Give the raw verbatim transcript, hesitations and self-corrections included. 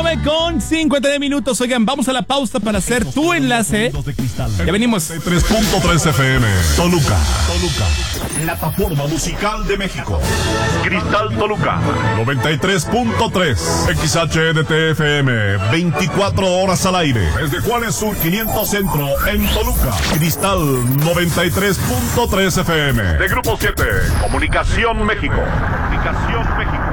nueve con cincuenta y nueve minutos. Oigan, vamos a la pausa para hacer tu enlace. Ya venimos. tres punto tres F M, Toluca. Toluca. Plataforma musical de México. Cristal Toluca. noventa y tres punto tres. X H D T F M. veinticuatro horas al aire. Desde Juárez Sur quinientos Centro en Toluca. Cristal noventa y tres punto tres F M. De Grupo siete. Comunicación México. Comunicación México.